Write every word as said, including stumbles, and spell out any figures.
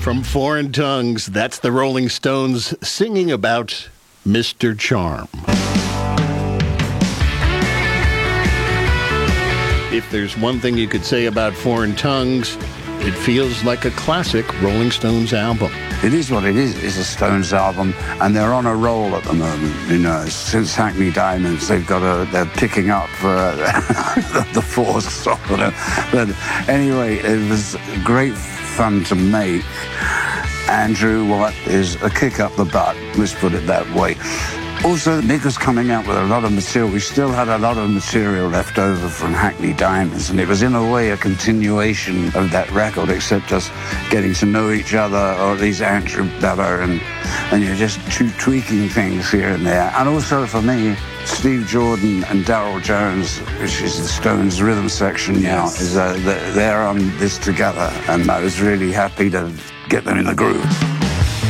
From Foreign Tongues, that's the Rolling Stones singing about Mister Charm. If there's one thing you could say about Foreign Tongues, it feels like a classic Rolling Stones album. It is what it is. It's a Stones album, and they're on a roll at the moment. You know, since Hackney Diamonds, they've got a. They're picking up uh, the force. But anyway, it was great fun to make. Andrew Watt is a kick up the butt. Let's put it that way. Also, Mick was coming out with a lot of material. We still had a lot of material left over from Hackney Diamonds, and it was in a way a continuation of that record, except just getting to know each other, or at least Andrew better, and and you're just tweaking things here and there. And also for me, Steve Jordan and Darryl Jones, which is the Stones rhythm section now, yes. is uh, they're on this together, and I was really happy to get them in the groove.